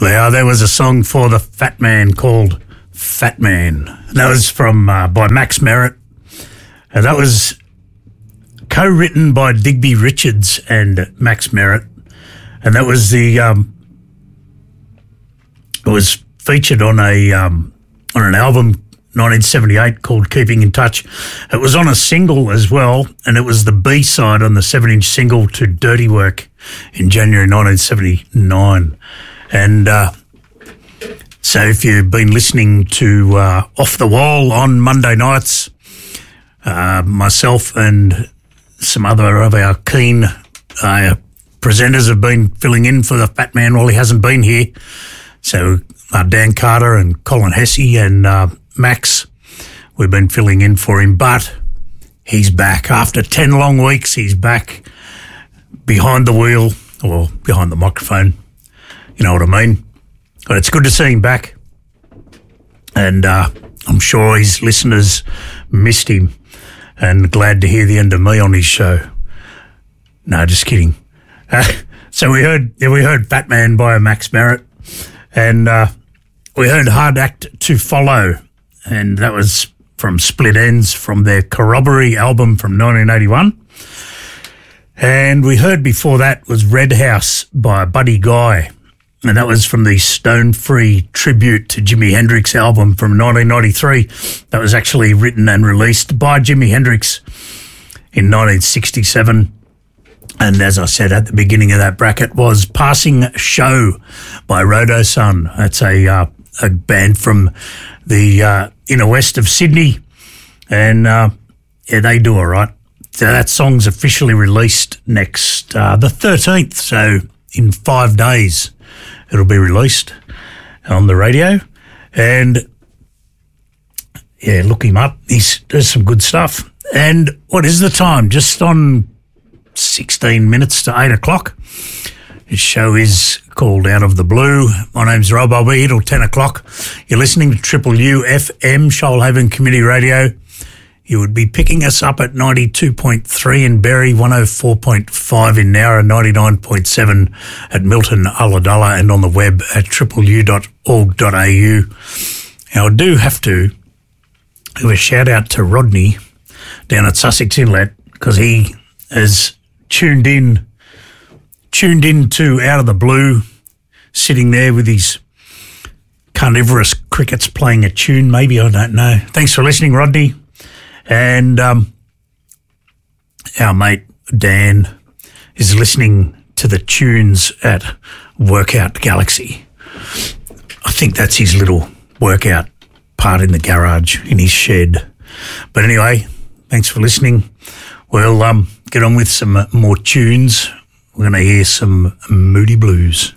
Yeah, there was a song for the Fat Man called Fat Man. That was from by Max Merritt. And that was co-written by Digby Richards and Max Merritt. And that was the it was featured on an album 1978 called Keeping in Touch. It was on a single as well, and it was the B-side on the 7-inch single to Dirty Work in January 1979. And so if you've been listening to Off the Wall on Monday nights, myself and some other of our keen presenters have been filling in for the Fat Man while he hasn't been here. So Dan Carter and Colin Hesse and Max, we've been filling in for him, but he's back. After 10 long weeks, he's back behind the wheel or behind the microphone. You know what I mean? But it's good to see him back. And I'm sure his listeners missed him and glad to hear the end of me on his show. No, just kidding. So we heard Fat Man by Max Merritt, and we heard Hard Act to Follow, and that was from Split Ends from their Corroboree album from 1981. And we heard before that was Red House by Buddy Guy, and that was from the Stone Free tribute to Jimi Hendrix album from 1993. That was actually written and released by Jimi Hendrix in 1967. And as I said at the beginning of that bracket was Passing Show by Rodo Sun. That's a band from the inner west of Sydney. And yeah, they do all right. So that song's officially released next, the 13th. So in 5 days, it'll be released on the radio. And yeah, look him up. There's some good stuff. And what is the time? Just on 16 minutes to 8 o'clock. This show is called Out of the Blue. My name's Rob. I'll be here till 10 o'clock. You're listening to Triple U FM, Shoalhaven Community Radio. You would be picking us up at 92.3 in Berry, 104.5 in Nowra, 99.7 at Milton, Ulladulla, and on the web at tripleu.org.au. Now, I do have to give a shout out to Rodney down at Sussex Inlet, because he has tuned in to Out of the Blue, sitting there with his carnivorous crickets playing a tune, maybe, I don't know. Thanks for listening, Rodney. And our mate Dan is listening to the tunes at Workout Galaxy. I think that's his little workout part in the garage, in his shed. But anyway, thanks for listening. We'll get on with some more tunes. We're going to hear some Moody Blues.